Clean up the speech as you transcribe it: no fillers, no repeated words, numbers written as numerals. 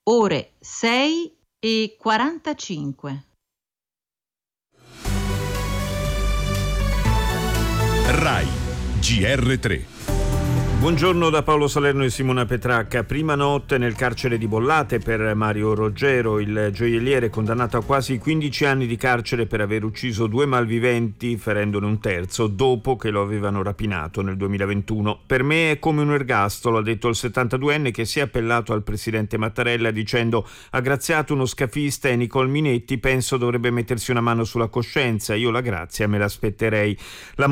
ore 6:45. RAI GR3. Buongiorno da Paolo Salerno e Simona Petracca. Prima notte nel carcere di Bollate per Mario Roggero, il gioielliere condannato a quasi 15 anni di carcere per aver ucciso 2 malviventi, ferendone un terzo, dopo che lo avevano rapinato nel 2021. Per me è come un ergastolo, ha detto il 72enne, che si è appellato al presidente Mattarella dicendo: ha graziato uno scafista e Nicole Minetti, penso dovrebbe mettersi una mano sulla coscienza, io la grazia me l'aspetterei. La